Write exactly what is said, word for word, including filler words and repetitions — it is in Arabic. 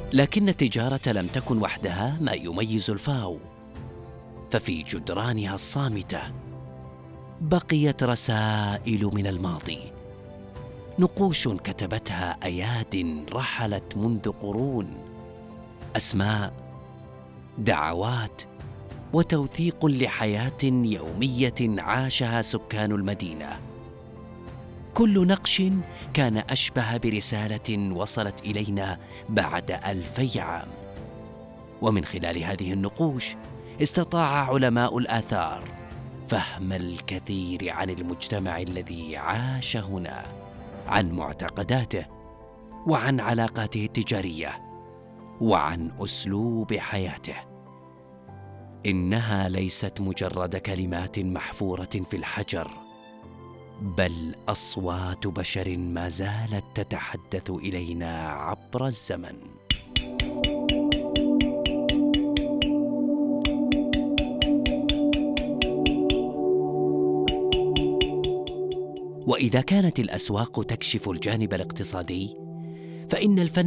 لكن التجارة لم تكن وحدها ما يميز الفاو، ففي جدرانها الصامتة بقيت رسائل من الماضي، نقوش كتبتها أياد رحلت منذ قرون، أسماء، دعوات، وتوثيق لحياة يومية عاشها سكان المدينة. كل نقش كان أشبه برسالة وصلت إلينا بعد ألفي عام. ومن خلال هذه النقوش استطاع علماء الآثار فهم الكثير عن المجتمع الذي عاش هنا، عن معتقداته، وعن علاقاته التجارية، وعن أسلوب حياته. إنها ليست مجرد كلمات محفورة في الحجر، بل أصوات بشر ما زالت تتحدث إلينا عبر الزمن. وإذا كانت الأسواق تكشف الجانب الاقتصادي، فإن الفن